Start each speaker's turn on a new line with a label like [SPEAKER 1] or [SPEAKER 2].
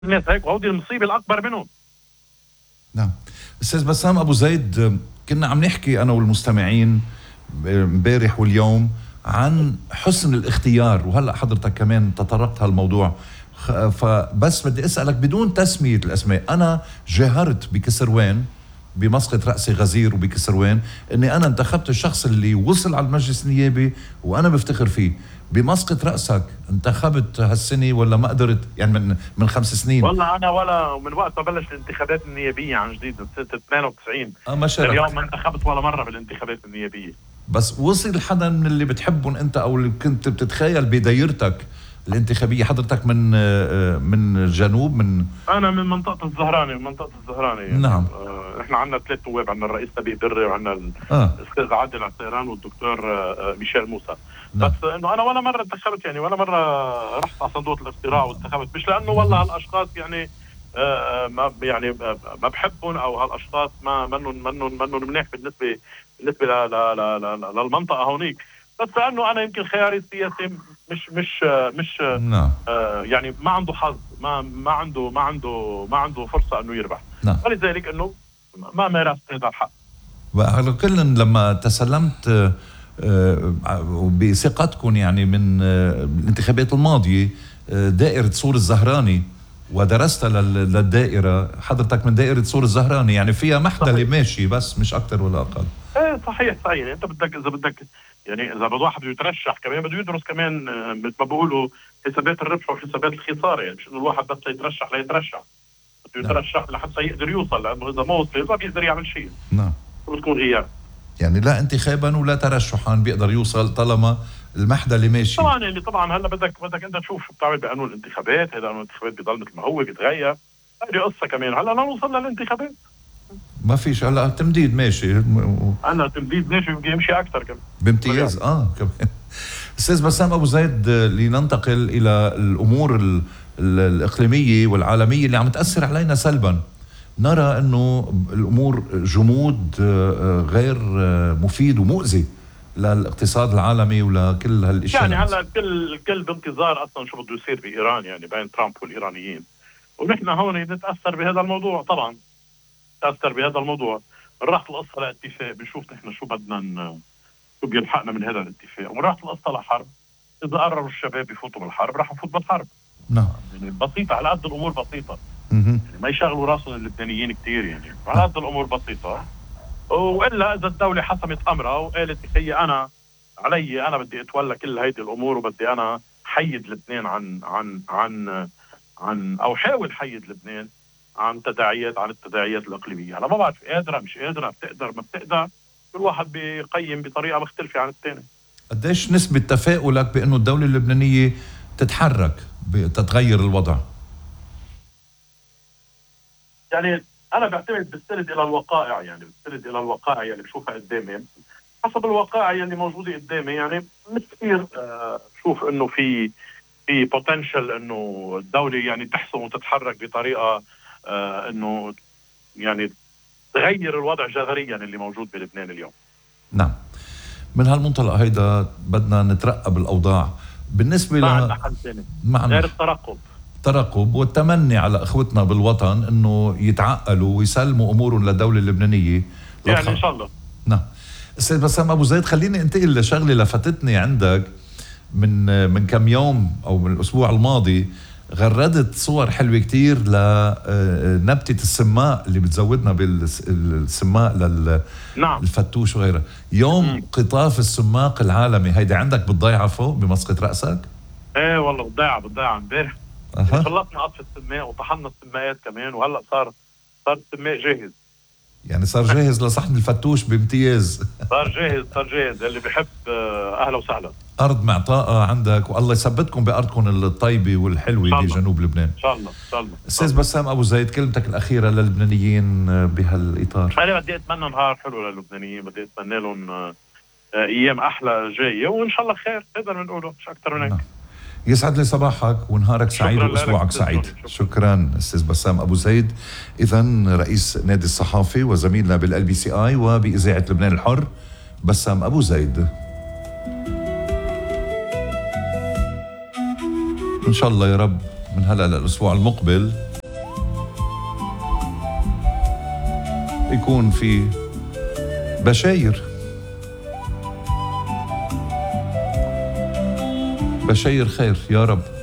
[SPEAKER 1] الناس هيك، وهودي المصيبة الأكبر منهم.
[SPEAKER 2] نعم. أستاذ بسام أبو زيد، كنا عم نحكي أنا والمستمعين امبارح واليوم عن حسن الاختيار، وهلأ حضرتك كمان تطرقت هالموضوع. فبس بدي أسألك بدون تسمية الأسماء، أنا جاهرت بكسروان بمسقط رأسي غزير وبكسروان أني أنا انتخبت الشخص اللي وصل على المجلس النيابي وأنا بفتخر فيه. بمسقط رأسك انتخبت هالسنة ولا ما قدرت؟ يعني من 5 سنين.
[SPEAKER 1] والله أنا ولا من وقت ما بلش الانتخابات النيابية عن جديد سنة 98
[SPEAKER 2] ما شاركت
[SPEAKER 1] اليوم ما انتخبت ولا مرة بالانتخابات النيابية.
[SPEAKER 2] بس وصل حدا من اللي بتحبهم انت او اللي كنت بتتخيل بدايرتك الانتخابية؟ حضرتك من جنوب، من
[SPEAKER 1] أنا من منطقة الزهراني، من منطقة الزهراني يعني.
[SPEAKER 2] نعم.
[SPEAKER 1] احنا عندنا 3 نواب، عندنا الرئيس نبيه بري، وعندنا الاستاذ عادل عسيران، والدكتور ميشيل موسى.
[SPEAKER 2] نعم.
[SPEAKER 1] بس انه انا ولا مرة انتخبت، يعني ولا مرة رحت على صندوق الاقتراع وانتخبت، مش لانه والله هالاشخاص يعني ما بحبهم، او هالاشخاص ما منهم منيح بالنسبة للمنطقة هونيك، بس لانه انا يمكن خياري السياسي مش
[SPEAKER 2] نعم.
[SPEAKER 1] يعني ما عنده حظ، ما عنده فرصة انه يربح.
[SPEAKER 2] نعم.
[SPEAKER 1] ولذلك انه ما مارست هذا الحق.
[SPEAKER 2] وعلى كل لما تسلمت بثقتكم يعني من الانتخابات الماضية دائرة سور الزهراني ودرست للدائرة، حضرتك من دائرة سور الزهراني، يعني فيها محدلة ماشي بس مش أكتر ولا أقل.
[SPEAKER 1] ايه صحيح. يعني انت بدك، اذا بدك يعني اذا واحد بده يترشح كمان بده يدرس كمان مثل ما بيقولوا حسابات الربح وحسابات الخساره، يعني مش انه الواحد بس ليترشح بده يترشح لحتى يقدر يوصل، لانه اذا ما وصل ما بيقدر يعمل شيء.
[SPEAKER 2] نعم.
[SPEAKER 1] بتكون غياب،
[SPEAKER 2] يعني لا انتخابا ولا ترشحا بيقدر يوصل طالما المحدلة ماشي.
[SPEAKER 1] طبعا يعني طبعا هلا بدك انت تشوف شو بتعمل بقانون الانتخابات. هذا قانون الانتخابات بيضل مثل ما هو، بيتغير. هذه قصه كمان. هلا نوصل للانتخابات،
[SPEAKER 2] ما فيش هلا تمديد ماشي.
[SPEAKER 1] هلا تمديد ماشي، يمشي اكثر كمان
[SPEAKER 2] بامتياز. كمان. استاذ بسام ابو زيد، لننتقل الى الامور الاقليميه والعالميه اللي عم تاثر علينا سلبا. نرى انه الامور جمود غير مفيد ومؤذي للاقتصاد العالمي ولكل هالاشياء.
[SPEAKER 1] يعني هلا الكل بانتظار اصلا شو بده يصير بايران، يعني بين ترامب والايرانيين، ونحن هون نتاثر بهذا الموضوع. طبعا نتاثر بهذا الموضوع. راحت القصه لاتفاق، بنشوف نحن شو بدنا، شو بيلحقنا من هذا الاتفاق. وراحت القصه لحرب، اذا قرروا الشباب يفوتوا بالحرب راح نفوت بالحرب.
[SPEAKER 2] نعم.
[SPEAKER 1] يعني بسيطه، على قد الامور بسيطه. يعني ما يشغلوا راسهم اللبنانيين كثير، يعني على قد الامور بسيطه. والا اذا الدوله حسمت امرها وقالت هي انا بدي اتولى كل هيدي الامور، وبدي انا حيد لبنان عن او حاول حيد لبنان عن التداعيات الاقليميه. انا ما بعرف قادره مش قادره، بتقدر ما بتقدر، كل واحد بيقيم بطريقه مختلفه عن الثاني.
[SPEAKER 2] قديش نسبه تفاؤلك بانه الدوله اللبنانيه تتحرك تتغير الوضع؟
[SPEAKER 1] يعني انا بعتمد بستند الى الوقائع، يعني بشوفها قدامي، حسب الوقائع اللي موجوده قدامي. يعني مش كثير بشوف انه في بوتنشل انه الدوله يعني تحسن وتتحرك بطريقه انه يعني تغير الوضع جذريا اللي موجود بلبنان اليوم.
[SPEAKER 2] نعم. من هالمنطلق هيدا بدنا نترقب الاوضاع بالنسبه
[SPEAKER 1] ما عندنا حل ثاني غير الترقب
[SPEAKER 2] والتمني على اخوتنا بالوطن انه يتعقلوا ويسلموا امورهم للدوله اللبنانيه
[SPEAKER 1] يعني ان شاء الله.
[SPEAKER 2] نعم. استاذ بسام ابو زيد، خليني انتقل لشغله لفتتني عندك من كم يوم او من الاسبوع الماضي. غردت صور حلوه كتير لنبته السماء اللي بتزودنا بالسماء
[SPEAKER 1] نعم.
[SPEAKER 2] الفتوش وغيرها. يوم قطاف السماق العالمي، هيدا عندك بالضيعه فوق بمسقط راسك؟
[SPEAKER 1] ايه والله بالضيعه امبارح. خلصنا قطف السماء وطحنا السماءات كمان، وهلا صار السماء جاهز.
[SPEAKER 2] يعني صار جاهز لصحن الفتوش بامتياز.
[SPEAKER 1] صار جاهز. اللي بحب اهلا وسهلا.
[SPEAKER 2] ارض معطاءه عندك، والله يثبتكم بارضكم الطيبه والحلوه بجنوب لبنان.
[SPEAKER 1] ان شاء الله.
[SPEAKER 2] استاذ بسام ابو زيد، كلمتك الاخيره للبنانيين بهالاطار.
[SPEAKER 1] انا بدي اتمنى نهار حلو للبنانيين، بدي اتمنى لهم ايام احلى جايه، وان شاء الله خير. هذا اللي بنقوله، مش اكثر من هيك.
[SPEAKER 2] يسعد لي صباحك ونهارك سعيد واسبوعك سعيد. شكرا استاذ بسام ابو زيد، اذا رئيس نادي الصحافي وزميلنا بالLBCI وباذاعه لبنان الحر بسام ابو زيد. ان شاء الله يا رب من هلا للاسبوع المقبل يكون في بشاير. بشاير خير يا رب.